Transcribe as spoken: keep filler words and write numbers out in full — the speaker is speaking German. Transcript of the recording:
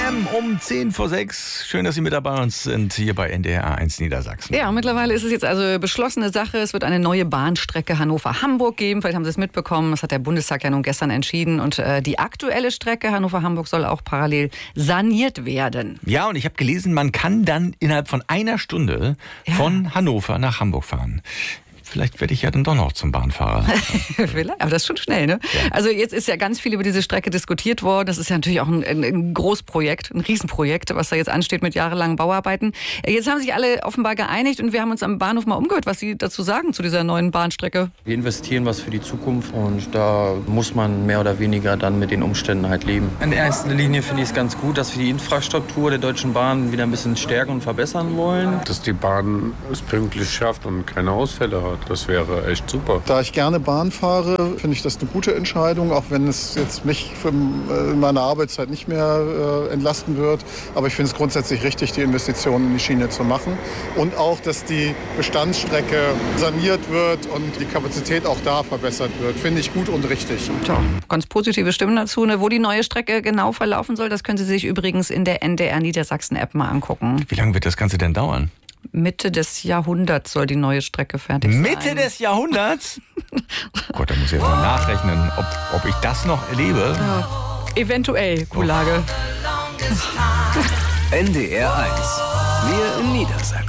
M um zehn vor sechs. Schön, dass Sie mit dabei uns sind, hier bei N D R eins Niedersachsen. Ja, mittlerweile ist es jetzt also beschlossene Sache. Es wird eine neue Bahnstrecke Hannover-Hamburg geben. Vielleicht haben Sie es mitbekommen. Das hat der Bundestag ja nun gestern entschieden. Und äh, die aktuelle Strecke Hannover-Hamburg soll auch parallel saniert werden. Ja, und ich habe gelesen, man kann dann innerhalb von einer Stunde Ja. von Hannover nach Hamburg fahren. Vielleicht werde ich ja dann doch noch zum Bahnfahrer. Vielleicht, aber das ist schon schnell, ne? Ja. Also jetzt ist ja ganz viel über diese Strecke diskutiert worden. Das ist ja natürlich auch ein, ein, ein Großprojekt, ein Riesenprojekt, was da jetzt ansteht mit jahrelangen Bauarbeiten. Jetzt haben sich alle offenbar geeinigt und wir haben uns am Bahnhof mal umgehört, was Sie dazu sagen zu dieser neuen Bahnstrecke. Wir investieren was für die Zukunft und da muss man mehr oder weniger dann mit den Umständen halt leben. In erster Linie finde ich es ganz gut, dass wir die Infrastruktur der Deutschen Bahn wieder ein bisschen stärken und verbessern wollen. Dass die Bahn es pünktlich schafft und keine Ausfälle hat. Das wäre echt super. Da ich gerne Bahn fahre, finde ich das eine gute Entscheidung, auch wenn es jetzt mich für, äh, in meiner Arbeitszeit nicht mehr äh, entlasten wird. Aber ich finde es grundsätzlich richtig, die Investitionen in die Schiene zu machen. Und auch, dass die Bestandsstrecke saniert wird und die Kapazität auch da verbessert wird, finde ich gut und richtig. Tja, ganz positive Stimmen dazu. Ne? Wo die neue Strecke genau verlaufen soll, das können Sie sich übrigens in der N D R Niedersachsen-App mal angucken. Wie lange wird das Ganze denn dauern? Mitte des Jahrhunderts soll die neue Strecke fertig sein. Mitte des Jahrhunderts? Oh Gott, da muss ich jetzt mal nachrechnen, ob, ob ich das noch erlebe. Ja, eventuell, Gulage. N D R eins. Wir in Niedersachsen.